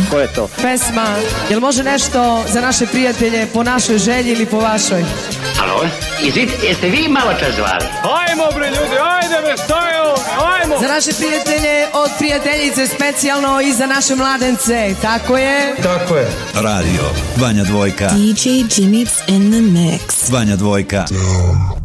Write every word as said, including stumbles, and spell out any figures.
Ko je to? Pesma, jel može nešto za naše prijatelje po našoj želji ili po vašoj? Alo, izvit, jeste vi malo čas zvali? Ajmo bre ljudi, ajde bre, šta je ovo, ajmo! Za naše prijatelje od prijateljice specijalno i za naše mladence, tako je? Tako je. Radio Vanja Dvojka. D J Jimmy's in the mix. Vanja Dvojka.